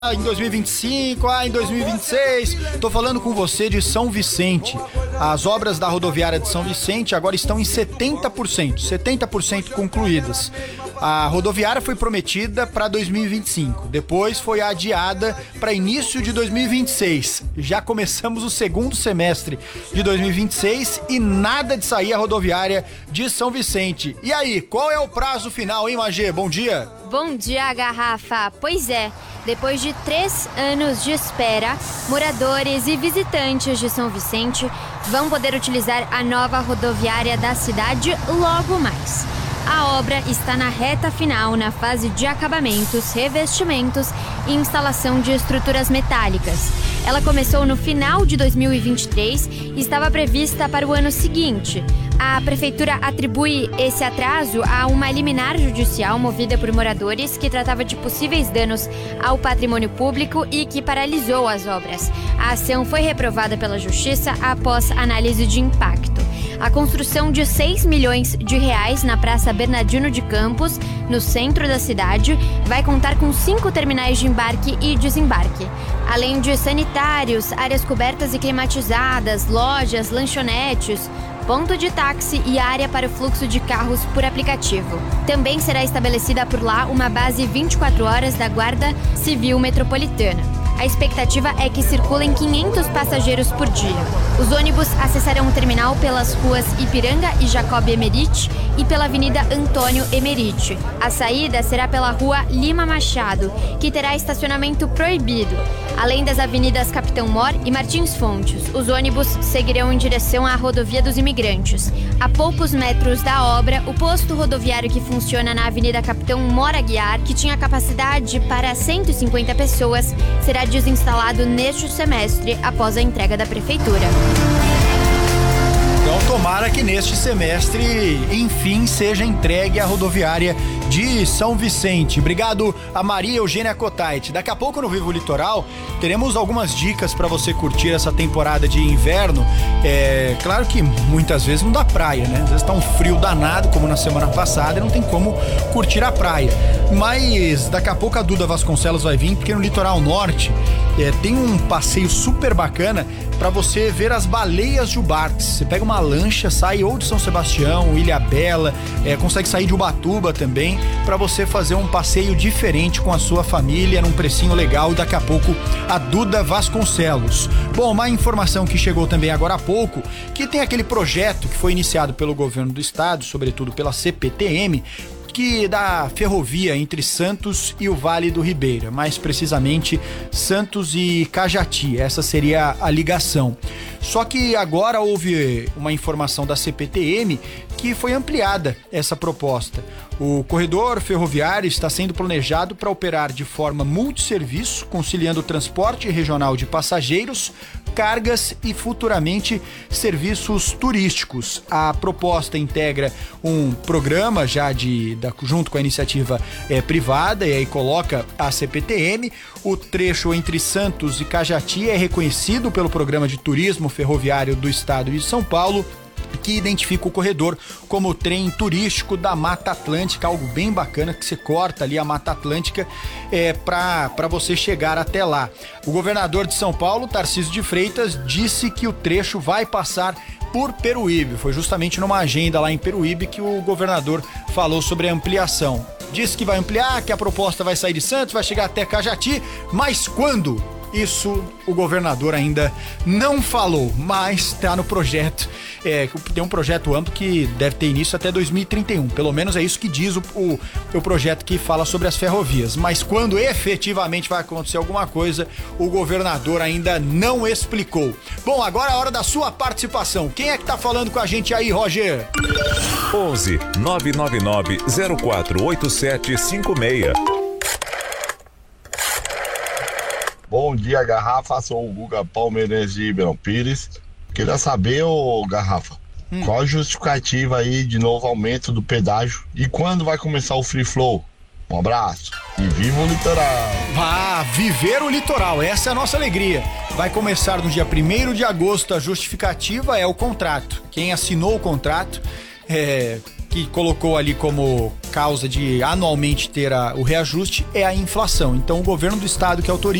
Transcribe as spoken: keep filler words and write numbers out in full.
em dois mil e vinte e cinco, ah, em dois mil e vinte e seis, tô falando com você de São Vicente. As obras da rodoviária de São Vicente agora estão em setenta por cento, setenta por cento concluídas. A rodoviária foi prometida para dois mil e vinte e cinco, depois foi adiada para início de dois mil e vinte e seis. Já começamos o segundo semestre de dois mil e vinte e seis e nada de sair a rodoviária de São Vicente. E aí, qual é o prazo final, hein, Magê? Bom dia! Bom dia, Garrafa. Pois é, depois de três anos de espera, moradores e visitantes de São Vicente vão poder utilizar a nova rodoviária da cidade logo mais. A obra está na reta final, na fase de acabamentos, revestimentos e instalação de estruturas metálicas. Ela começou no final de dois mil e vinte e três e estava prevista para o ano seguinte. A prefeitura atribui esse atraso a uma liminar judicial movida por moradores que tratava de possíveis danos ao patrimônio público e que paralisou as obras. A ação foi reprovada pela Justiça após análise de impacto. A construção de seis milhões de reais na Praça Bernardino de Campos, no centro da cidade, vai contar com cinco terminais de embarque e desembarque. Além de sanitários, áreas cobertas e climatizadas, lojas, lanchonetes, ponto de táxi e área para o fluxo de carros por aplicativo. Também será estabelecida por lá uma base vinte e quatro horas da Guarda Civil Metropolitana. A expectativa é que circulem quinhentos passageiros por dia. Os ônibus acessarão o terminal pelas ruas Ipiranga e Jacob Emerite e pela Avenida Antônio Emerite. A saída será pela Rua Lima Machado, que terá estacionamento proibido, além das avenidas Capitão Mor e Martins Fontes. Os ônibus seguirão em direção à Rodovia dos Imigrantes. A poucos metros da obra, o posto rodoviário que funciona na Avenida Capitão Mor Aguiar, que tinha capacidade para cento e cinquenta pessoas, será desinstalado neste semestre após a entrega da prefeitura. Então tomara que neste semestre, enfim, seja entregue a rodoviária de São Vicente. Obrigado a Maria Eugênia Cotait. Daqui a pouco no Vivo Litoral teremos algumas dicas para você curtir essa temporada de inverno. É claro que muitas vezes não dá praia, né? Às vezes tá um frio danado, como na semana passada, e não tem como curtir a praia. Mas daqui a pouco a Duda Vasconcelos vai vir, porque no litoral norte é, tem um passeio super bacana para você ver as baleias jubartes. Você pega uma lancha, sai ou de São Sebastião, Ilhabela, é, consegue sair de Ubatuba também, para você fazer um passeio diferente com a sua família, num precinho legal. Daqui a pouco a Duda Vasconcelos. Bom, uma informação que chegou também agora há pouco, que tem aquele projeto que foi iniciado pelo governo do estado, sobretudo pela C P T M, que da ferrovia entre Santos e o Vale do Ribeira, mais precisamente Santos e Cajati. Essa seria a ligação. Só que agora houve uma informação da C P T M que foi ampliada essa proposta. O corredor ferroviário está sendo planejado para operar de forma multisserviço, conciliando o transporte regional de passageiros, cargas e futuramente serviços turísticos. A proposta integra um programa já de, da, junto com a iniciativa é, privada, e aí coloca a C P T M. O trecho entre Santos e Cajati é reconhecido pelo Programa de Turismo Ferroviário do Estado de São Paulo, que identifica o corredor como o trem turístico da Mata Atlântica, algo bem bacana, que você corta ali a Mata Atlântica é, para você chegar até lá. O governador de São Paulo, Tarcísio de Freitas, disse que o trecho vai passar por Peruíbe. Foi justamente numa agenda lá em Peruíbe que o governador falou sobre a ampliação. Disse que vai ampliar, que a proposta vai sair de Santos, vai chegar até Cajati, mas quando? Isso o governador ainda não falou, mas está no projeto. É, tem um projeto amplo que deve ter início até dois mil e trinta e um. Pelo menos é isso que diz o, o, o projeto que fala sobre as ferrovias. Mas quando efetivamente vai acontecer alguma coisa, o governador ainda não explicou. Bom, agora é a hora da sua participação. Quem é que tá falando com a gente aí, Roger? onze nove nove nove zero quatro oito sete cinco seis. Bom dia, Garrafa, sou o Guga Palmeirense de Ribeirão Pires. Queria saber, ô Garrafa, hum. qual a justificativa aí de novo aumento do pedágio e quando vai começar o Free Flow? Um abraço e viva o litoral! Ah, viver o litoral, essa é a nossa alegria. Vai começar no dia primeiro de agosto, a justificativa é o contrato. Quem assinou o contrato é, que colocou ali como causa de anualmente ter a, o reajuste é a inflação. Então o governo do estado que autoriza